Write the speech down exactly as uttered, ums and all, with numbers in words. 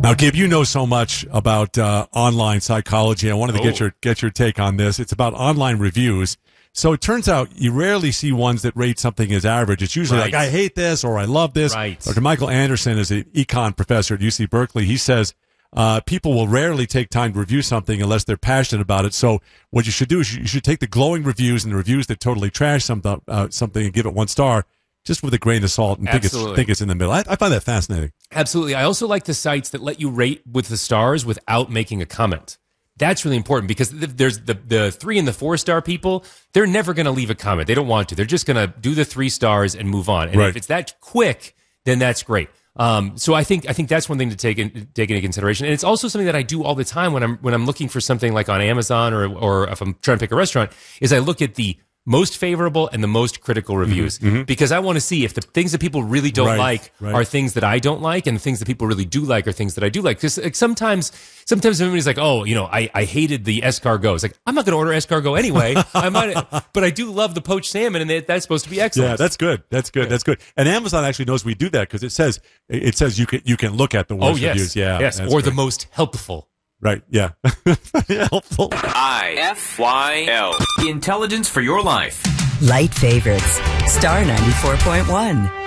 Now, Gib, you know so much about uh, online psychology. I wanted to oh. get your get your take on this. It's about online reviews. So it turns out you rarely see ones that rate something as average. It's usually right. like, I hate this or I love this. Right. Doctor Michael Anderson is an econ professor at U C Berkeley. He says uh, people will rarely take time to review something unless they're passionate about it. So what you should do is you should take the glowing reviews and the reviews that totally trash something, uh, something and give it one star, just with a grain of salt, and think it's, think it's in the middle. I, I find that fascinating. Absolutely. I also like the sites that let you rate with the stars without making a comment. That's really important because there's the, the three and the four star people, they're never going to leave a comment. They don't want to. They're just going to do the three stars and move on. And right. if it's that quick, then that's great. Um, so I think I think that's one thing to take in, take into consideration. And it's also something that I do all the time when I'm when I'm looking for something like on Amazon or or if I'm trying to pick a restaurant, is I look at the most favorable and the most critical reviews mm-hmm, mm-hmm. because I want to see if the things that people really don't right, like right. are things that I don't like and the things that people really do like are things that I do like. Because like, sometimes, sometimes everybody's like, oh, you know, I, I hated the escargot. It's like, I'm not going to order escargot anyway. I might, but I do love the poached salmon and that's supposed to be excellent. Yeah, that's good. That's good. Yeah. That's good. And Amazon actually knows we do that because it says, it says you can, you can look at the worst oh, yes. reviews. Yeah. Yes. Or great. The most helpful. Right, yeah. Helpful. I F Y L. Intelligence for your life. Light favorites. Star ninety-four point one.